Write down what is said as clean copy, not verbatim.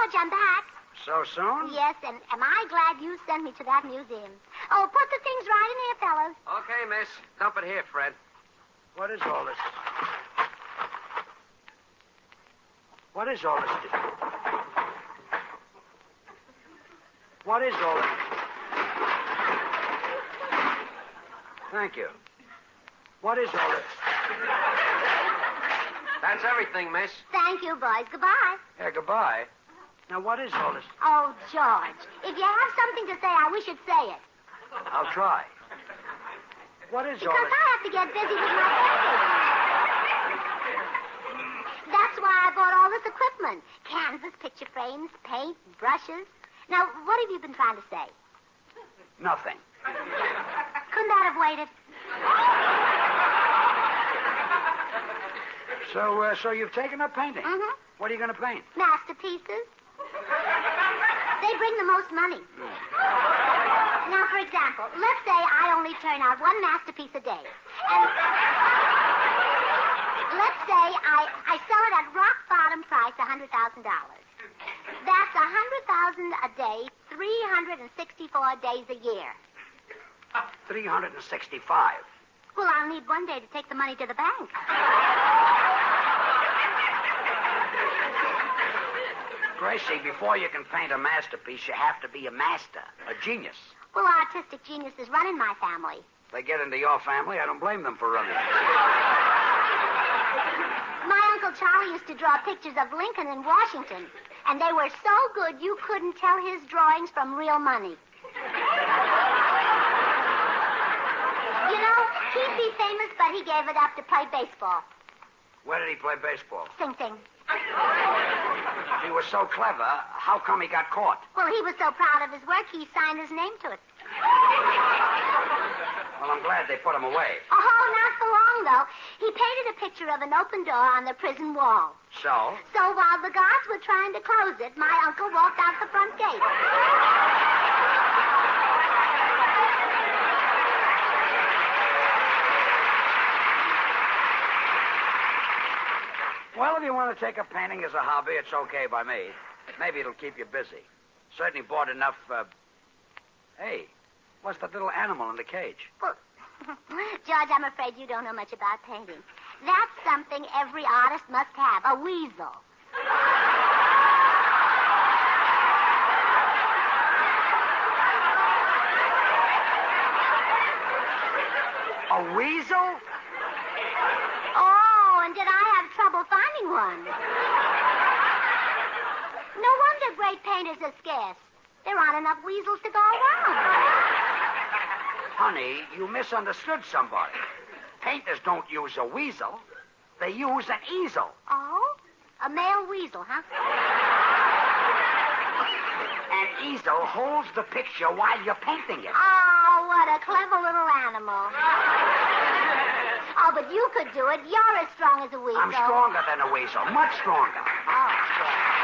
George, I'm back. So soon? Yes, and am I glad you sent me to that museum. Oh, put the things right in here, fellas. Okay, miss. Dump it here, Fred. What is all this? What is all this? What is all this? Thank you. What is all this? That's everything, miss. Thank you, boys. Goodbye. Yeah, goodbye. Now, what is all this? Oh, George, if you have something to say, I wish you'd say it. I'll try. What is all Because this? I have to get busy with my painting. That's why I bought all this equipment. Canvas, picture frames, paint, brushes. Now, what have you been trying to say? Nothing. Couldn't that have waited? So you've taken up painting? Mm-hmm. What are you going to paint? Masterpieces. They bring the most money. Now, for example, let's say I only turn out one masterpiece a day. And let's say I sell it at rock bottom price, $100,000. That's $100,000 a day, 364 days a year. 365. Well, I'll need one day to take the money to the bank. Gracie, before you can paint a masterpiece, you have to be a master, a genius. Well, artistic geniuses run in my family. If they get into your family, I don't blame them for running. My Uncle Charlie used to draw pictures of Lincoln and Washington, and they were so good you couldn't tell his drawings from real money. You know, he'd be famous, but he gave it up to play baseball. Where did he play baseball? Sing Sing. If he was so clever, how come he got caught? Well, he was so proud of his work, he signed his name to it. Well, I'm glad they put him away. Oh, not for long, though. He painted a picture of an open door on the prison wall. So? So while the guards were trying to close it, my uncle walked out the front gate. Well, if you want to take up painting as a hobby, it's okay by me. Maybe it'll keep you busy. Certainly bought enough, Hey, what's that little animal in the cage? Well, George, I'm afraid you don't know much about painting. That's something every artist must have, a weasel. A weasel? Oh, and did I have trouble finding one? No wonder great painters are scarce. There aren't enough weasels to go around. Honey, you misunderstood somebody. Painters don't use a weasel. They use an easel. Oh? A male weasel, huh? An easel holds the picture while you're painting it. Oh, what a clever little animal. Oh, but you could do it. You're as strong as a weasel. I'm stronger than a weasel, much stronger. Oh, sure.